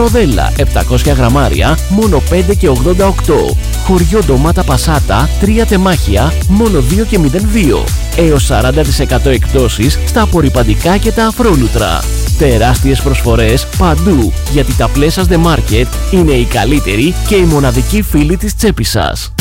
Ροδέλα 700 γραμμάρια μόνο 5,88. Χωριό ντομάτα πασάτα 3 τεμάχια μόνο 2,02. Έως 40% εκπτώσεις στα απορρυπαντικά και τα αφρόλουτρα. Τεράστιες προσφορές παντού, γιατί τα Plesas The Market είναι οι καλύτεροι και οι μοναδικοί φίλοι της τσέπης σας.